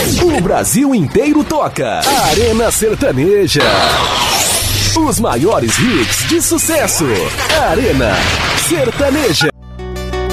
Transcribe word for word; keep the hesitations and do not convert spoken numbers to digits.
O Brasil inteiro toca. Arena Sertaneja. Os maiores hits de sucesso. Arena Sertaneja.